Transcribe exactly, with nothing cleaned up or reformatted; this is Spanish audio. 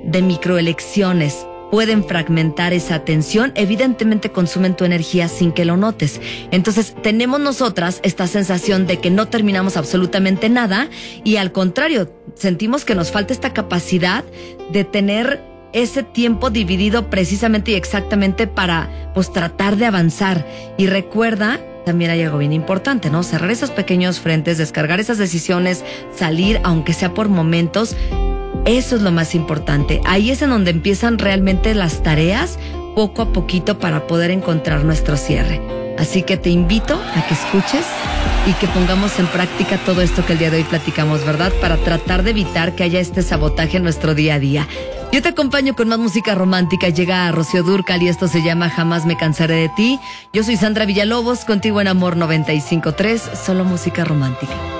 de microelecciones pueden fragmentar esa atención, evidentemente consumen tu energía sin que lo notes. Entonces tenemos nosotras esta sensación de que no terminamos absolutamente nada y al contrario, sentimos que nos falta esta capacidad de tener ese tiempo dividido precisamente y exactamente para pues tratar de avanzar. Y recuerda, también hay algo bien importante, ¿no? Cerrar esos pequeños frentes, descargar esas decisiones, salir aunque sea por momentos. Eso es lo más importante. Ahí es en donde empiezan realmente las tareas, poco a poquito, para poder encontrar nuestro cierre. Así que te invito a que escuches y que pongamos en práctica todo esto que el día de hoy platicamos, ¿verdad? Para tratar de evitar que haya este sabotaje en nuestro día a día. Yo te acompaño con más música romántica. Llega a Rocío Dúrcal y esto se llama Jamás me cansaré de ti. Yo soy Sandra Villalobos, contigo en Amor noventa y cinco punto tres, solo música romántica.